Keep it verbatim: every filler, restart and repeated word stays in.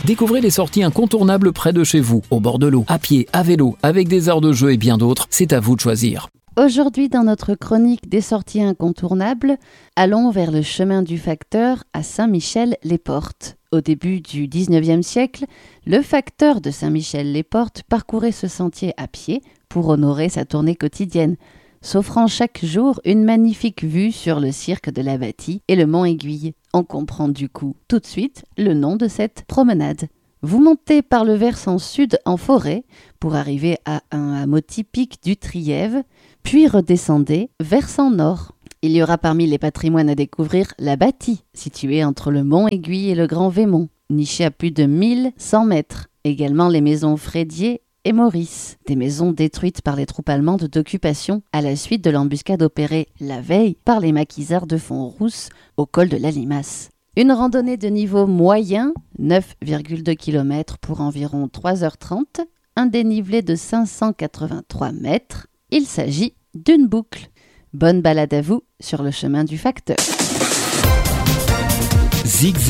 Découvrez les sorties incontournables près de chez vous, au bord de l'eau, à pied, à vélo, avec des aires de jeu et bien d'autres. C'est à vous de choisir. Aujourd'hui, dans notre chronique des sorties incontournables, allons vers le chemin du Facteur à Saint-Michel-les-Portes. Au début du dix-neuvième siècle, le facteur de Saint-Michel-les-Portes parcourait ce sentier à pied pour honorer sa tournée quotidienne, s'offrant chaque jour une magnifique vue sur le cirque de la Bâtie et le mont Aiguille. On comprend du coup tout de suite le nom de cette promenade. Vous montez par le versant sud en forêt pour arriver à un hameau typique du Trièves, puis redescendez versant nord. Il y aura parmi les patrimoines à découvrir la Bâtie, située entre le mont Aiguille et le Grand Vémont, nichée à plus de mille cent mètres. Également les maisons Frédier et Maurice, des maisons détruites par les troupes allemandes d'occupation à la suite de l'embuscade opérée la veille par les maquisards de Font-Rousse au col de la Limace. Une randonnée de niveau moyen, neuf virgule deux kilomètres pour environ trois heures trente, un dénivelé de cinq cent quatre-vingt-trois mètres. Il s'agit d'une boucle. Bonne balade à vous sur le chemin du Facteur. Zig